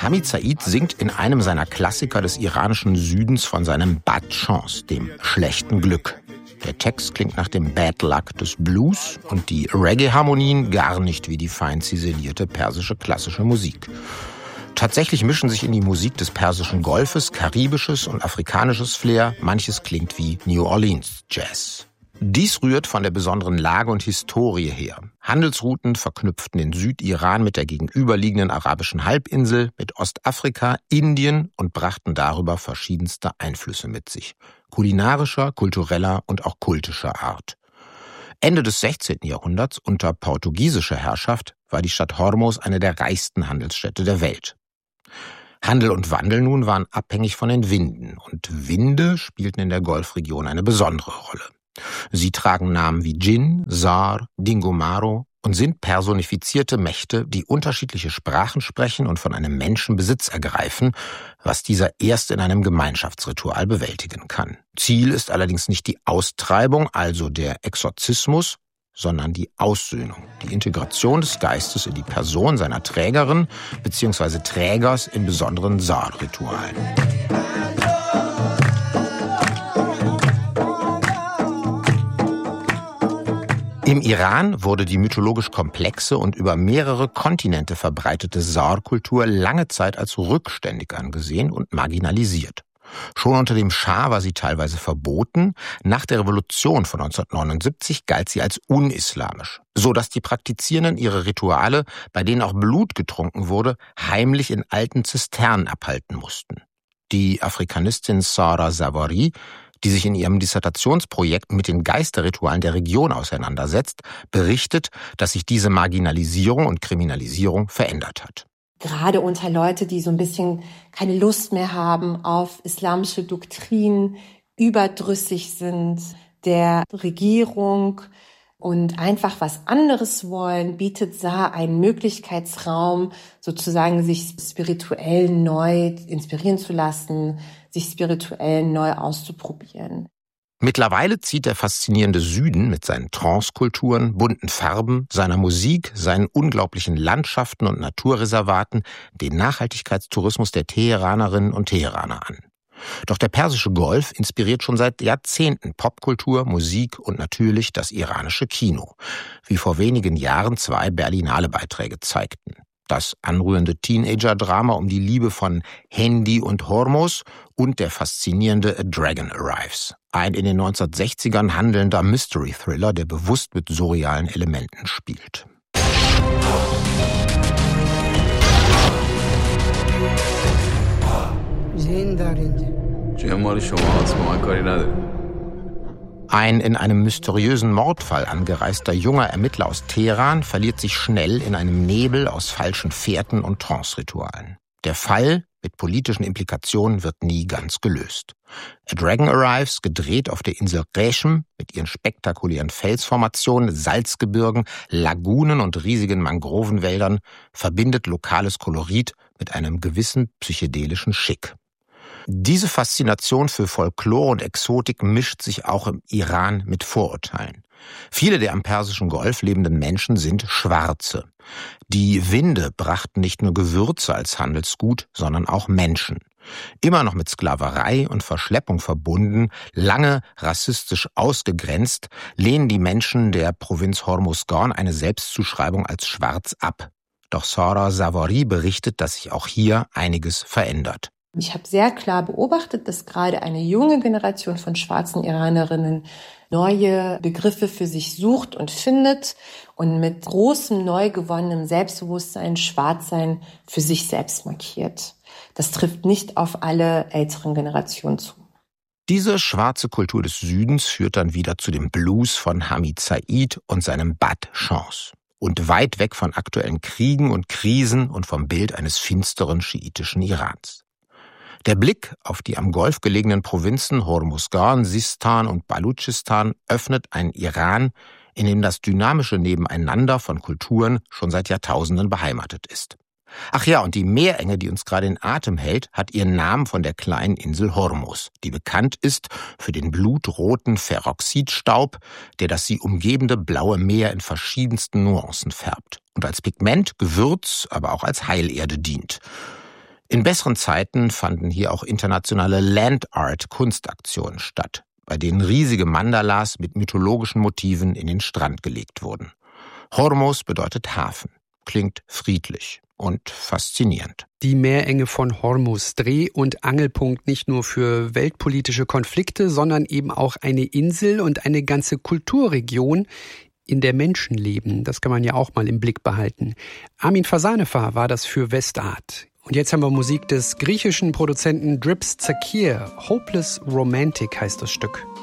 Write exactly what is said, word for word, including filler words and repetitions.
Hamid Said singt in einem seiner Klassiker des iranischen Südens von seinem Bad Chance, dem schlechten Glück. Der Text klingt nach dem Bad Luck des Blues und die Reggae-Harmonien gar nicht wie die fein ziselierte persische klassische Musik. Tatsächlich mischen sich in die Musik des Persischen Golfes karibisches und afrikanisches Flair. Manches klingt wie New Orleans Jazz. Dies rührt von der besonderen Lage und Historie her. Handelsrouten verknüpften den Südiran mit der gegenüberliegenden arabischen Halbinsel, mit Ostafrika, Indien und brachten darüber verschiedenste Einflüsse mit sich. Kulinarischer, kultureller und auch kultischer Art. Ende des sechzehnten Jahrhunderts, unter portugiesischer Herrschaft, war die Stadt Hormuz eine der reichsten Handelsstädte der Welt. Handel und Wandel nun waren abhängig von den Winden und Winde spielten in der Golfregion eine besondere Rolle. Sie tragen Namen wie Djinn, Sar, Dingomaro und sind personifizierte Mächte, die unterschiedliche Sprachen sprechen und von einem Menschen Besitz ergreifen, was dieser erst in einem Gemeinschaftsritual bewältigen kann. Ziel ist allerdings nicht die Austreibung, also der Exorzismus, sondern die Aussöhnung, die Integration des Geistes in die Person seiner Trägerin bzw. Trägers in besonderen Sar-Ritualen. Im Iran wurde die mythologisch komplexe und über mehrere Kontinente verbreitete Sar-Kultur lange Zeit als rückständig angesehen und marginalisiert. Schon unter dem Schah war sie teilweise verboten. Nach der Revolution von neunzehnhundertneunundsiebzig galt sie als unislamisch, so dass die Praktizierenden ihre Rituale, bei denen auch Blut getrunken wurde, heimlich in alten Zisternen abhalten mussten. Die Afrikanistin Sara Zawarri, die sich in ihrem Dissertationsprojekt mit den Geisterritualen der Region auseinandersetzt, berichtet, dass sich diese Marginalisierung und Kriminalisierung verändert hat. Gerade unter Leute, die so ein bisschen keine Lust mehr haben auf islamische Doktrinen, überdrüssig sind der Regierung und einfach was anderes wollen, bietet Sar einen Möglichkeitsraum, sozusagen sich spirituell neu inspirieren zu lassen, sich spirituell neu auszuprobieren. Mittlerweile zieht der faszinierende Süden mit seinen Trance-Kulturen, bunten Farben, seiner Musik, seinen unglaublichen Landschaften und Naturreservaten den Nachhaltigkeitstourismus der Teheranerinnen und Teheraner an. Doch der Persische Golf inspiriert schon seit Jahrzehnten Popkultur, Musik und natürlich das iranische Kino, wie vor wenigen Jahren zwei Berlinale-Beiträge zeigten. Das anrührende Teenager-Drama um die Liebe von Hendi und Hormuz und der faszinierende A Dragon Arrives. Ein in den neunzehnhundertsechzigern handelnder Mystery-Thriller, der bewusst mit surrealen Elementen spielt. Ein in einem mysteriösen Mordfall angereister junger Ermittler aus Teheran verliert sich schnell in einem Nebel aus falschen Fährten und Trance-Ritualen. Der Fall mit politischen Implikationen wird nie ganz gelöst. A Dragon Arrives, gedreht auf der Insel Reschm mit ihren spektakulären Felsformationen, Salzgebirgen, Lagunen und riesigen Mangrovenwäldern, verbindet lokales Kolorit mit einem gewissen psychedelischen Schick. Diese Faszination für Folklore und Exotik mischt sich auch im Iran mit Vorurteilen. Viele der am Persischen Golf lebenden Menschen sind Schwarze. Die Winde brachten nicht nur Gewürze als Handelsgut, sondern auch Menschen. Immer noch mit Sklaverei und Verschleppung verbunden, lange rassistisch ausgegrenzt, lehnen die Menschen der Provinz Hormuzgan eine Selbstzuschreibung als schwarz ab. Doch Sara Zawarri berichtet, dass sich auch hier einiges verändert. Ich habe sehr klar beobachtet, dass gerade eine junge Generation von schwarzen Iranerinnen neue Begriffe für sich sucht und findet und mit großem, neu gewonnenem Selbstbewusstsein Schwarzsein für sich selbst markiert. Das trifft nicht auf alle älteren Generationen zu. Diese schwarze Kultur des Südens führt dann wieder zu dem Blues von Hamid Said und seinem Bad Chance. Und weit weg von aktuellen Kriegen und Krisen und vom Bild eines finsteren schiitischen Irans. Der Blick auf die am Golf gelegenen Provinzen Hormuzgan, Sistan und Baluchistan öffnet einen Iran, in dem das dynamische Nebeneinander von Kulturen schon seit Jahrtausenden beheimatet ist. Ach ja, und die Meerenge, die uns gerade in Atem hält, hat ihren Namen von der kleinen Insel Hormuz, die bekannt ist für den blutroten Peroxidstaub, der das sie umgebende blaue Meer in verschiedensten Nuancen färbt und als Pigment, Gewürz, aber auch als Heilerde dient. In besseren Zeiten fanden hier auch internationale Land-Art-Kunstaktionen statt, bei denen riesige Mandalas mit mythologischen Motiven in den Strand gelegt wurden. Hormuz bedeutet Hafen, klingt friedlich und faszinierend. Die Meerenge von Hormuz, Dreh- und Angelpunkt nicht nur für weltpolitische Konflikte, sondern eben auch eine Insel und eine ganze Kulturregion, in der Menschen leben. Das kann man ja auch mal im Blick behalten. Armin Fasanefar war das für Westart. Und jetzt haben wir Musik des griechischen Produzenten Drips Tsakir. Hopeless Romantic heißt das Stück.